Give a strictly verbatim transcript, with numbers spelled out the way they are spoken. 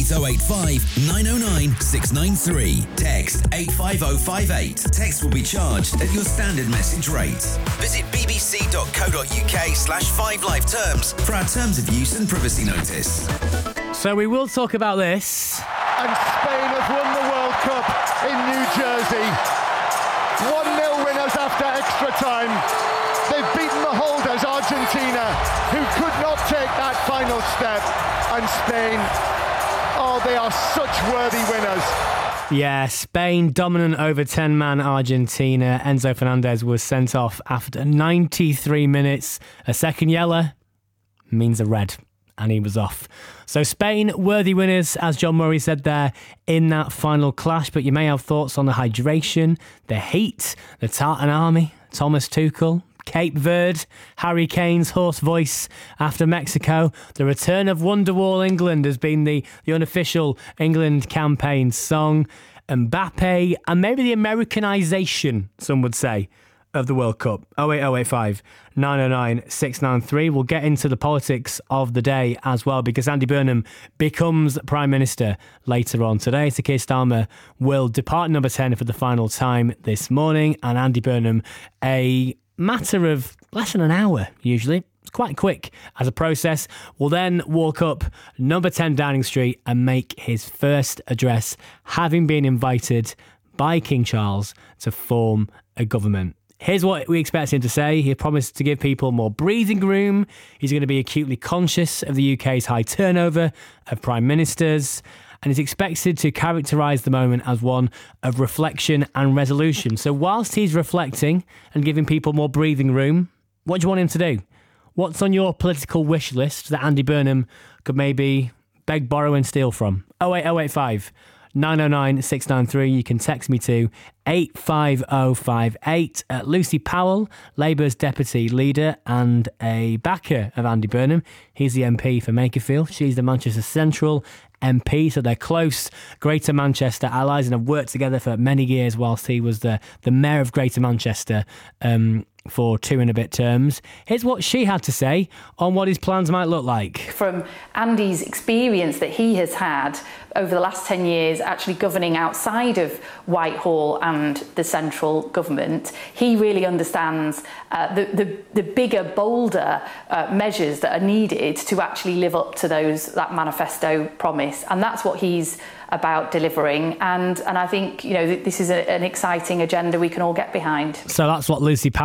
eight oh eight five, nine oh nine, six nine three. Text eight five oh five eight. Text will be charged at your standard message rate. Visit bbc.co.uk slash five live terms for our terms of use and privacy notice. So we will talk about this. And Spain have won the World Cup in New Jersey. one nil winners after extra time. They've beaten the holders, Argentina, who could not take that final step. And Spain, oh, they are such worthy winners. Yeah, Spain dominant over ten-man Argentina. Enzo Fernandez was sent off after ninety-three minutes. A second yellow means a red, and he was off. So Spain, worthy winners, as John Murray said there, in that final clash. But you may have thoughts on the hydration, the heat, the Tartan Army, Thomas Tuchel, Cape Verde, Harry Kane's hoarse voice after Mexico. The return of Wonderwall England has been the, the unofficial England campaign song. Mbappe, and maybe the Americanisation, some would say, of the World Cup. oh eight oh eight five, nine oh nine, six nine three. We'll get into the politics of the day as well, because Andy Burnham becomes Prime Minister later on today. So Keir Starmer will depart number ten for the final time this morning, and Andy Burnham, a matter of less than an hour usually, it's quite quick as a process, will then walk up number ten Downing Street and make his first address, having been invited by King Charles to form a government. Here's what we expect him to say. He promised to give people more breathing room. He's going to be acutely conscious of the U K's high turnover of prime ministers, and is expected to characterise the moment as one of reflection and resolution. So whilst he's reflecting and giving people more breathing room, what do you want him to do? What's on your political wish list that Andy Burnham could maybe beg, borrow and steal from? oh eight oh eight five, nine oh nine, six nine three. You can text me to eight five oh five eight. Uh, Lucy Powell, Labour's deputy leader and a backer of Andy Burnham. He's the M P for Makerfield. She's the Manchester Central M P, so they're close Greater Manchester allies and have worked together for many years whilst he was the, the mayor of Greater Manchester um, for two and a bit terms. Here's what she had to say on what his plans might look like. From Andy's experience that he has had over the last ten years actually governing outside of Whitehall and the central government, he really understands uh, the, the, the bigger, bolder uh, measures that are needed to actually live up to those that manifesto promise. And that's what he's about delivering. And, and I think, you know, this is a, an exciting agenda we can all get behind. So that's what Lucy Powell